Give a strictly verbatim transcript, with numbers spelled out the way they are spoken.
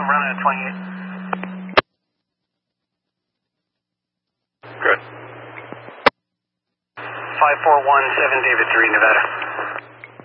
I'm running at twenty-eight. Good. five four one seven David three, Nevada.